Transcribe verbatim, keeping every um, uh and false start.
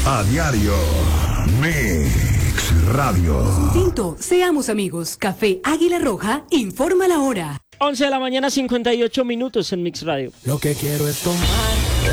A diario. Mix Radio. Tinto, seamos amigos. Café Águila Roja informa la hora. once de la mañana, cincuenta y ocho minutos en Mix Radio. Lo que quiero es tomar.